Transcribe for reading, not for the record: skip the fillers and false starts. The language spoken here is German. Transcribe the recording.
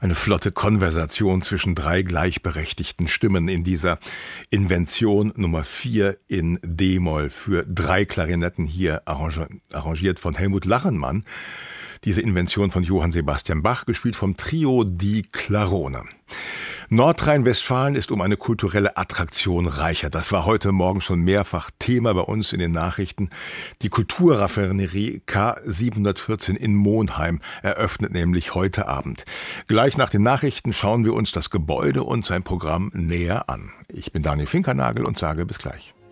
Eine flotte Konversation zwischen drei gleichberechtigten Stimmen in dieser Invention Nummer 4 in D-Moll für 3 Klarinetten, hier arrangiert von Helmut Lachenmann. Diese Invention von Johann Sebastian Bach, gespielt vom Trio Die Clarone. Nordrhein-Westfalen ist um eine kulturelle Attraktion reicher. Das war heute Morgen schon mehrfach Thema bei uns in den Nachrichten. Die Kulturraffinerie K714 in Monheim eröffnet nämlich heute Abend. Gleich nach den Nachrichten schauen wir uns das Gebäude und sein Programm näher an. Ich bin Daniel Finkernagel und sage bis gleich.